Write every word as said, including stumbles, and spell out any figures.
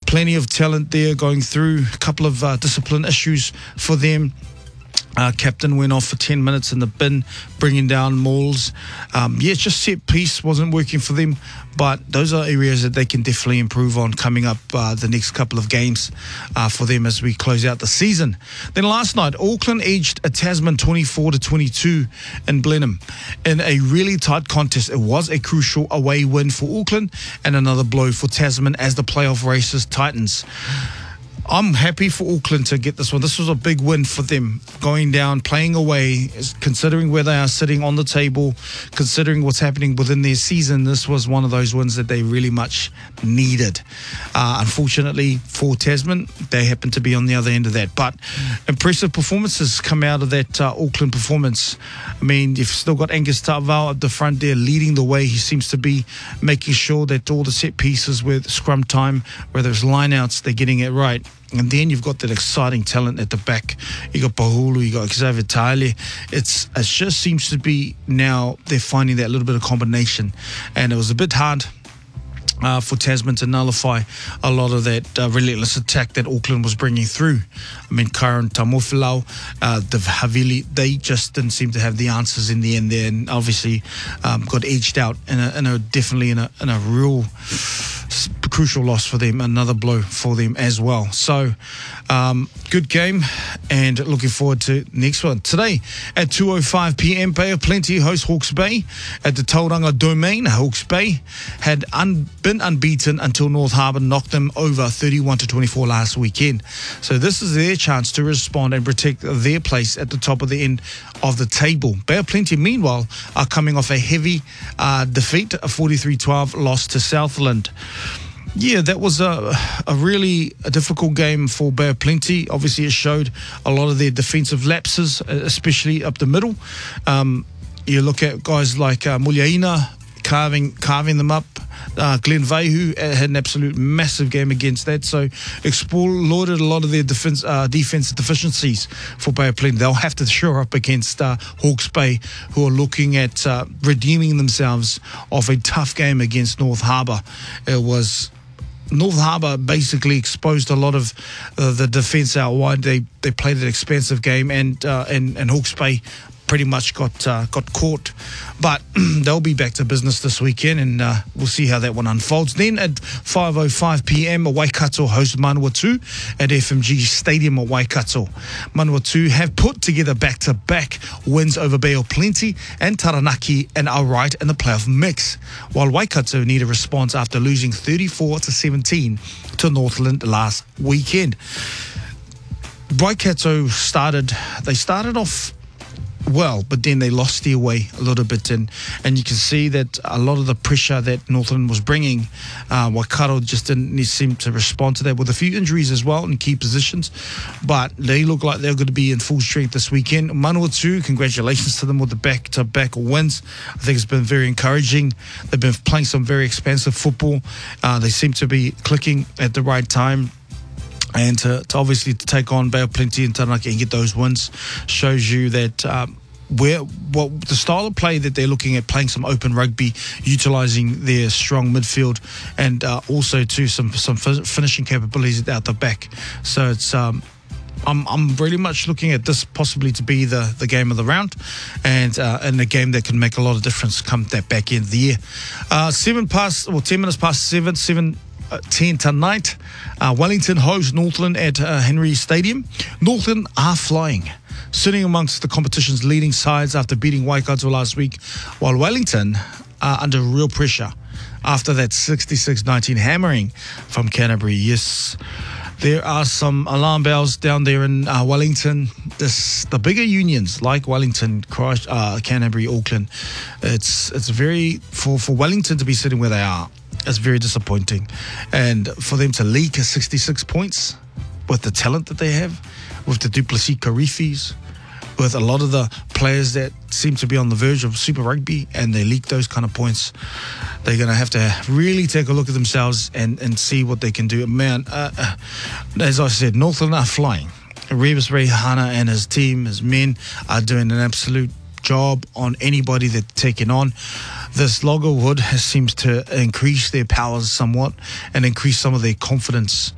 plenty of talent there going through. A couple of uh, discipline issues for them. Uh, captain went off for ten minutes in the bin, bringing down mauls. Um, yeah, just set piece wasn't working for them, but those are areas that they can definitely improve on coming up uh, the next couple of games uh, for them as we close out the season. Then last night, Auckland edged a Tasman twenty-four to twenty-two in Blenheim in a really tight contest. It was a crucial away win for Auckland and another blow for Tasman as the playoff races tightens. I'm happy for Auckland to get this one. This was a big win for them, going down, playing away, considering where they are sitting on the table, considering what's happening within their season. This was one of those wins that they really much needed. Uh, unfortunately for Tasman, they happen to be on the other end of that. But impressive performances come out of that uh, Auckland performance. I mean, you've still got Angus Tarvau at the front there leading the way. He seems to be making sure that all the set pieces with scrum time, whether it's line-outs, they're getting it right. And then you've got that exciting talent at the back. You got Pahulu, you got Xavier Taile. It's it just seems to be now they're finding that little bit of combination. And it was a bit hard uh, for Tasman to nullify a lot of that uh, relentless attack that Auckland was bringing through. I mean, Karen Tamofilau, uh, the Havili, they just didn't seem to have the answers in the end there, and obviously um, got edged out in a, in a definitely in a, in a real crucial loss for them, another blow for them as well. So, um, good game, and looking forward to next one. Today at two oh five p.m, Bay of Plenty host Hawke's Bay at the Tauranga Domain. Hawke's Bay had un- been unbeaten until North Harbour knocked them over thirty-one to twenty-four last weekend. So this is their chance to respond and protect their place at the top of the end of the table. Bay of Plenty, meanwhile, are coming off a heavy uh, defeat, a forty-three twelve loss to Southland. Yeah, that was a, a really a difficult game for Bay of Plenty. Obviously, it showed a lot of their defensive lapses, especially up the middle. Um, you look at guys like uh, Muliaina carving carving them up. Uh, Glenn Vaihu had an absolute massive game against that, so exploited a lot of their defense, uh, defensive deficiencies for Bay of Plenty. They'll have to shore up against uh, Hawke's Bay, who are looking at uh, redeeming themselves of a tough game against North Harbour. It was North Harbour basically exposed a lot of uh, the defence out wide. They they played an expensive game, and uh, and and Hawke's Bay pretty much got uh, got caught. But they'll be back to business this weekend, and uh, we'll see how that one unfolds. Then at five oh five p.m, Waikato host Manawatu at F M G Stadium at Waikato. Manawatu have put together back-to-back wins over Bay of Plenty and Taranaki and are right in the playoff mix, while Waikato need a response after losing thirty-four to seventeen to Northland last weekend. Waikato started, they started off well, but then they lost their way a little bit, and and you can see that a lot of the pressure that Northland was bringing, uh, Waikato just didn't seem to respond to that, with a few injuries as well in key positions, but they look like they're going to be in full strength this weekend. Manawatu, congratulations to them with the back-to-back wins. I think it's been very encouraging. They've been playing some very expansive football. Uh, they seem to be clicking at the right time. And to, to obviously to take on Bay of Plenty and Taranaki and get those wins shows you that um, where what the style of play that they're looking at, playing some open rugby, utilising their strong midfield, and uh, also to some some finishing capabilities out the back. So it's um, I'm I'm really much looking at this possibly to be the, the game of the round, and uh, and a game that can make a lot of difference come that back end of the year. Uh, seven past or ten minutes past seven seven. Uh, ten tonight, uh, Wellington host Northland at uh, Henry Stadium. Northland are flying, sitting amongst the competition's leading sides after beating Waikato last week, while Wellington are under real pressure after that sixty-six nineteen hammering from Canterbury. Yes, there are some alarm bells down there in uh, Wellington. This, the bigger unions like Wellington, Christ, uh, Canterbury, Auckland, it's it's very, for, for Wellington to be sitting where they are, it's very disappointing. And for them to leak sixty-six points with the talent that they have, with the Duplessis Karifis, with a lot of the players that seem to be on the verge of Super Rugby, and they leak those kind of points, they're going to have to really take a look at themselves and, and see what they can do. Man, uh, uh, as I said, Northland are flying. Rebus Reihana and his team, his men, are doing an absolute job on anybody they're taking on. This Loggerwood has seems to increase their powers somewhat and increase some of their confidence